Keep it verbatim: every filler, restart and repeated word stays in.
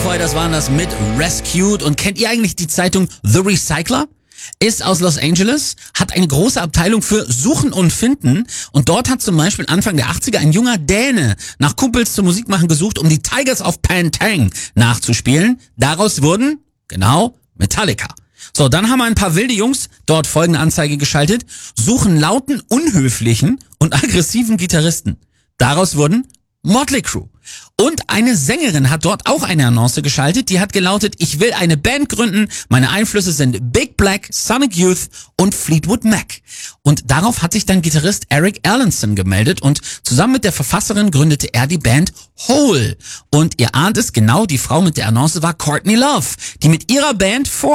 Boy, das waren das mit Rescued. Und kennt ihr eigentlich die Zeitung The Recycler? Ist aus Los Angeles, hat eine große Abteilung für Suchen und Finden. Und dort hat zum Beispiel Anfang der achtziger ein junger Däne nach Kumpels zum Musikmachen gesucht, um die Tigers of Pantang nachzuspielen. Daraus wurden, genau, Metallica. So, dann haben ein paar wilde Jungs dort folgende Anzeige geschaltet: suchen lauten, unhöflichen und aggressiven Gitarristen. Daraus wurden Motley Crue. Und eine Sängerin hat dort auch eine Annonce geschaltet, die hat gelautet: ich will eine Band gründen, meine Einflüsse sind Big Black, Sonic Youth und Fleetwood Mac. Und darauf hat sich dann Gitarrist Eric Erlandson gemeldet und zusammen mit der Verfasserin gründete er die Band Hole. Und ihr ahnt es genau, die Frau mit der Annonce war Courtney Love, die mit ihrer Band